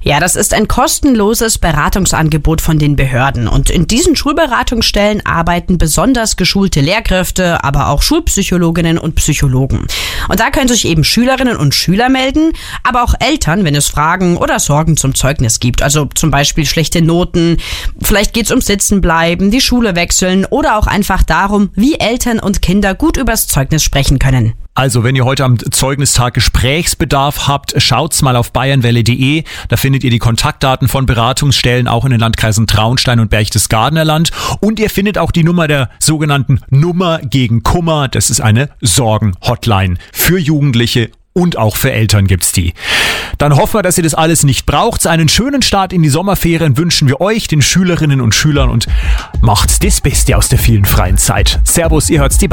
Ja, das ist ein kostenloses Beratungsangebot von den Behörden. Und in diesen Schulberatungsstellen arbeiten besonders geschulte Lehrkräfte, aber auch Schulpsychologinnen und Psychologen. Und da können sich eben Schülerinnen und Schüler melden, aber auch Eltern, wenn es Fragen oder Sorgen zum Zeugnis gibt. Also zum Beispiel schlechte Noten, vielleicht geht's ums Sitzenbleiben, die Schule wechseln oder auch einfach darum, wie Eltern und Kinder gut übers Zeugnis sprechen können. Also, wenn ihr heute am Zeugnistag Gesprächsbedarf habt, schaut's mal auf bayernwelle.de. Da findet ihr die Kontaktdaten von Beratungsstellen, auch in den Landkreisen Traunstein und Berchtesgadener Land. Und ihr findet auch die Nummer der sogenannten Nummer gegen Kummer. Das ist eine Sorgen-Hotline für Jugendliche. Und auch für Eltern gibt's die. Dann hoffen wir, dass ihr das alles nicht braucht. Einen schönen Start in die Sommerferien wünschen wir euch, den Schülerinnen und Schülern, und macht's das Beste aus der vielen freien Zeit. Servus, ihr hört's die